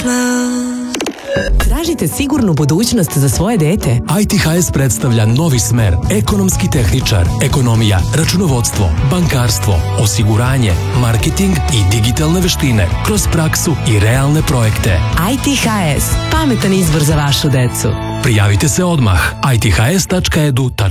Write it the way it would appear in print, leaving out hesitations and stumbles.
Tražite sigurnu budućnost za svoje dete? ITHS predstavlja novi smer, ekonomski tehničar, ekonomija, računovodstvo, bankarstvo, osiguranje, marketing i digitalne veštine kroz praksu i realne projekte. ITHS, pametan izbor za vašu decu. Prijavite se odmah. iths.edu.hr